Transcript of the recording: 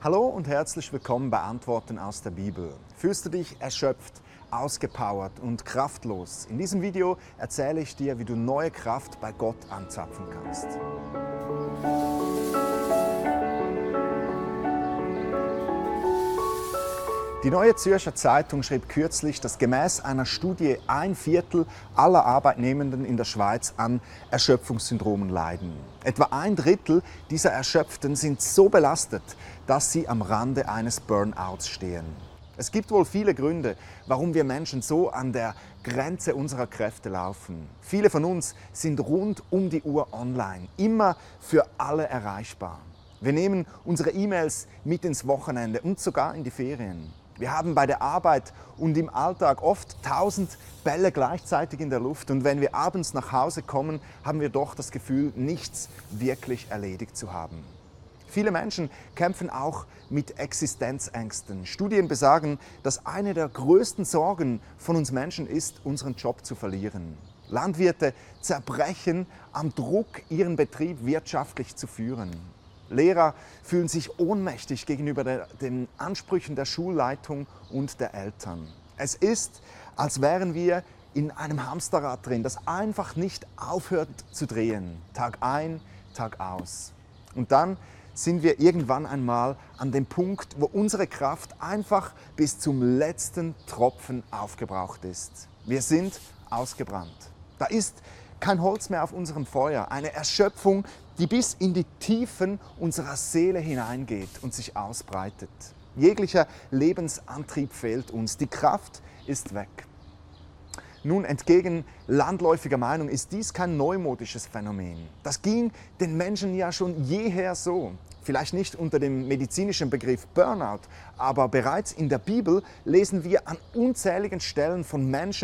Hallo und herzlich willkommen bei Antworten aus der Bibel. Fühlst du dich erschöpft, ausgepowert und kraftlos? In diesem Video erzähle ich dir, wie du neue Kraft bei Gott anzapfen kannst. Die Neue Zürcher Zeitung schrieb kürzlich, dass gemäß einer Studie 1/4 aller Arbeitnehmenden in der Schweiz an Erschöpfungssyndromen leiden. Etwa 1/3 dieser Erschöpften sind so belastet, dass sie am Rande eines Burnouts stehen. Es gibt wohl viele Gründe, warum wir Menschen so an der Grenze unserer Kräfte laufen. Viele von uns sind rund um die Uhr online, immer für alle erreichbar. Wir nehmen unsere E-Mails mit ins Wochenende und sogar in die Ferien. Wir haben bei der Arbeit und im Alltag oft 1000 Bälle gleichzeitig in der Luft und wenn wir abends nach Hause kommen, haben wir doch das Gefühl, nichts wirklich erledigt zu haben. Viele Menschen kämpfen auch mit Existenzängsten. Studien besagen, dass eine der größten Sorgen von uns Menschen ist, unseren Job zu verlieren. Landwirte zerbrechen am Druck, ihren Betrieb wirtschaftlich zu führen. Lehrer fühlen sich ohnmächtig gegenüber den Ansprüchen der Schulleitung und der Eltern. Es ist, als wären wir in einem Hamsterrad drin, das einfach nicht aufhört zu drehen. Tag ein, Tag aus. Und dann sind wir irgendwann einmal an dem Punkt, wo unsere Kraft einfach bis zum letzten Tropfen aufgebraucht ist. Wir sind ausgebrannt. Da ist kein Holz mehr auf unserem Feuer, eine Erschöpfung, die bis in die Tiefen unserer Seele hineingeht und sich ausbreitet. Jeglicher Lebensantrieb fehlt uns, die Kraft ist weg. Nun, entgegen landläufiger Meinung ist dies kein neumodisches Phänomen. Das ging den Menschen ja schon jeher so. Vielleicht nicht unter dem medizinischen Begriff Burnout, aber bereits in der Bibel lesen wir an unzähligen Stellen von Menschen,